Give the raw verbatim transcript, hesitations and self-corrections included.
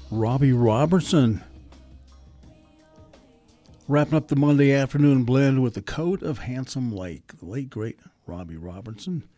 Robbie Robertson. Wrapping up the Monday afternoon blend with the Coat of Handsome Lake. The late, great Robbie Robertson.